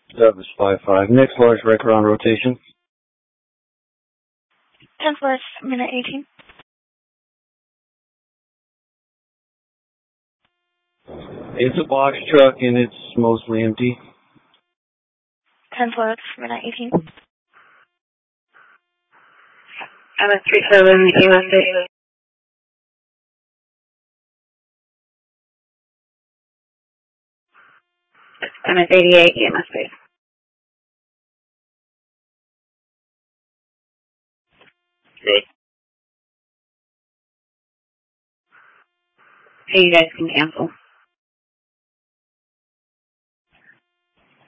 That was 5-5. Next large record on rotation. 10-4, minute 18. It's a box truck and it's mostly empty. 10-4, minute 18. I'm at 37, EMS. I'm at 88, EMS base. Good. Hey, you guys can cancel.